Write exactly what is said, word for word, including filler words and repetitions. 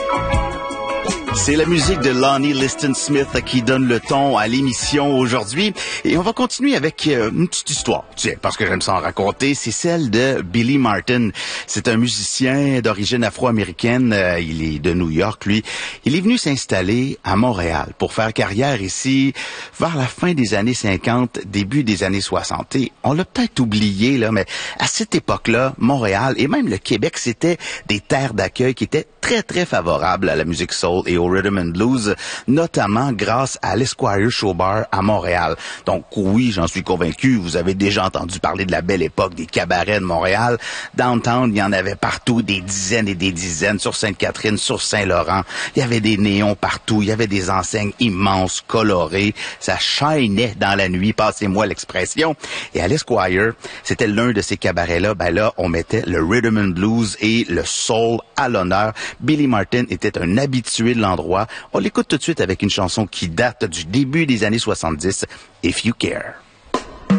C'est la musique de Lonnie Liston Smith qui donne le ton à l'émission aujourd'hui. Et on va continuer avec euh, une petite histoire, tiens, parce que j'aime ça en raconter. C'est celle de Billy Martin. C'est un musicien d'origine afro-américaine. Euh, il est de New York, lui. Il est venu s'installer à Montréal pour faire carrière ici vers la fin des années cinquante, début des années soixante. Et on l'a peut-être oublié, là, mais à cette époque-là, Montréal et même le Québec, c'était des terres d'accueil qui étaient très, très favorables à la musique soul et au rhythm and blues, notamment grâce à l'Esquire Show Bar à Montréal. Donc oui, j'en suis convaincu, vous avez déjà entendu parler de la belle époque des cabarets de Montréal. Downtown, il y en avait partout, des dizaines et des dizaines, sur Sainte-Catherine, sur Saint-Laurent. Il y avait des néons partout, il y avait des enseignes immenses, colorées. Ça shinait dans la nuit, passez-moi l'expression. Et à l'Esquire, c'était l'un de ces cabarets-là, ben là, on mettait le rhythm and blues et le soul à l'honneur. Billy Martin était un habitué de l'endroit. On l'écoute tout de suite avec une chanson qui date du début des années soixante-dix, If You Care.